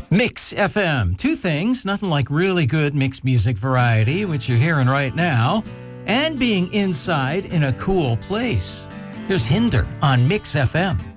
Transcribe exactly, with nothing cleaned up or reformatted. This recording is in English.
Mix F M. Two things, nothing like really good mixed music variety, which you're hearing right now, and being inside in a cool place. Here's Hinder on Mix F M.